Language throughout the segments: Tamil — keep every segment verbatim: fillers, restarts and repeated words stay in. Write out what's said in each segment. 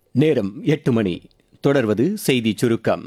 நேரம் எட்டு மணி. தொடர்வது செய்திச் சுருக்கம்.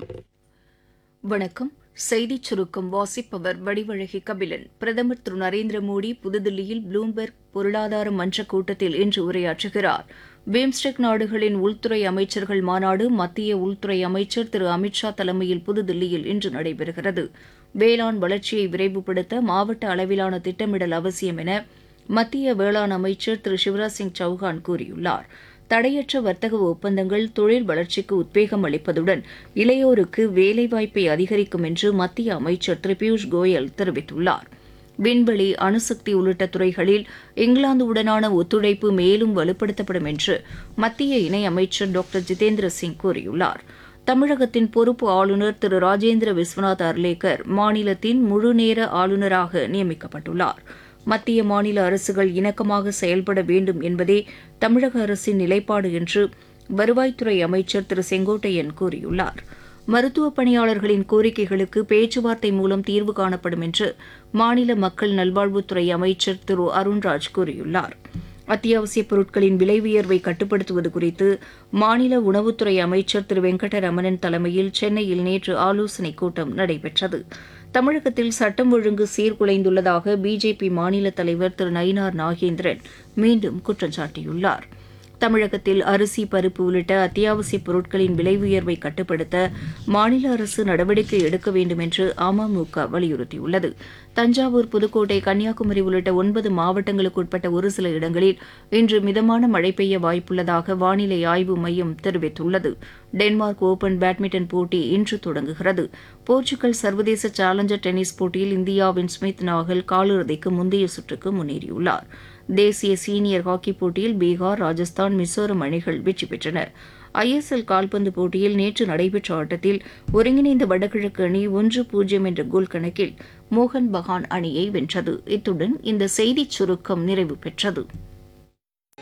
வணக்கம். செய்திச் சுருக்கம் வாசிப்பவர் வடிவழகி கபிலன். பிரதமர் திரு நரேந்திர மோடி புதுதில்லியில் ப்ளூம்பெர்க் பொருளாதார மன்ற கூட்டத்தில் இன்று உரையாற்றுகிறார். பிம்ஸ்டெக் நாடுகளின் உள்துறை அமைச்சர்கள் மாநாடு மத்திய உள்துறை அமைச்சர் திரு அமித் ஷா தலைமையில் புதுதில்லியில் இன்று நடைபெறுகிறது. வேளாண் வளர்ச்சியை விரைவுபடுத்த மாவட்ட அளவிலான திட்டமிடல் அவசியம் என மத்திய வேளாண் அமைச்சர் திரு சிவராஜ் சிங் சௌஹான் கூறியுள்ளார். தடையற்ற வர்த்தக ஒப்பந்தங்கள் தொழில் வளர்ச்சிக்கு உத்வேகம் அளிப்பதுடன் இளையோருக்கு வேலைவாய்ப்பை அதிகரிக்கும் என்று மத்திய அமைச்சர் திரு பியூஷ் கோயல் தெரிவித்துள்ளார். விண்வெளி, அணுசக்தி உள்ளிட்ட துறைகளில் இங்கிலாந்துடனான ஒத்துழைப்பு மேலும் வலுப்படுத்தப்படும் என்று மத்திய இணையமைச்சர் டாக்டர் ஜிதேந்திர சிங் கூறியுள்ளார். தமிழகத்தின் பொறுப்பு ஆளுநர் திரு ராஜேந்திர விஸ்வநாத் அர்லேக்கர் மாநிலத்தின் முழுநேர ஆளுநராக நியமிக்கப்பட்டுள்ளார். மத்திய மாநில அரசுகள் இணக்கமாக செயல்பட வேண்டும் என்பதே தமிழக அரசின் நிலைப்பாடு என்று வருவாய்த்துறை அமைச்சர் திரு செங்கோட்டையன் கூறியுள்ளார். மருத்துவப் பணியாளர்களின் கோரிக்கைகளுக்கு பேச்சுவார்த்தை மூலம் தீர்வு காணப்படும் என்று மாநில மக்கள் நல்வாழ்வுத்துறை அமைச்சர் திரு அருண்ராஜ் கூறியுள்ளார். அத்தியாவசியப் பொருட்களின் விலை உயர்வை கட்டுப்படுத்துவது குறித்து மாநில உணவுத்துறை அமைச்சர் திரு வெங்கடரமணன் தலைமையில் சென்னையில் நேற்று ஆலோசனைக் கூட்டம் நடைபெற்றது. தமிழகத்தில் சட்டம் ஒழுங்கு சீர்குலைந்துள்ளதாக பிஜேபி மாநில தலைவர் திரு நயினார் நாகேந்திரன் மீண்டும் குற்றம் சாட்டியுள்ளார். தமிழகத்தில் அரிசி, பருப்பு உள்ளிட்ட அத்தியாவசியப் பொருட்களின் விலை உயர்வை கட்டுப்படுத்த மாநில அரசு நடவடிக்கை எடுக்க வேண்டும் என்று அமமுக வலியுறுத்தியுள்ளது. தஞ்சாவூர், புதுக்கோட்டை, கன்னியாகுமரி உள்ளிட்ட ஒன்பது மாவட்டங்களுக்கு உட்பட்ட ஒரு சில இடங்களில் இன்று மிதமான மழை பெய்ய வாய்ப்புள்ளதாக வானிலை ஆய்வு மையம் தெரிவித்துள்ளது. டென்மார்க் ஓபன் பேட்மிண்டன் போட்டி இன்று தொடங்குகிறது. போர்ச்சுகல் சர்வதேச சேலஞ்சர் டென்னிஸ் போட்டியில் இந்தியாவின் ஸ்மித் நாகல் காலிறுதிக்கு முந்தைய சுற்றுக்கு முன்னேறியுள்ளார். தேசிய சீனியர் ஹாக்கிப் போட்டியில் பீகார், ராஜஸ்தான், மிசோரம் அணிகள் வெற்றி பெற்றன. ஐஎஸ்எல் கால்பந்து போட்டியில் நேற்று நடைபெற்ற ஆட்டத்தில் ஒருங்கிணைந்த வடகிழக்கு அணி ஒன்று பூஜ்ஜியம் என்ற கோல் கணக்கில் மோகன் பகான் அணியை வென்றது. இத்துடன் இந்த செய்திச் சுருக்கம் நிறைவு பெற்றது.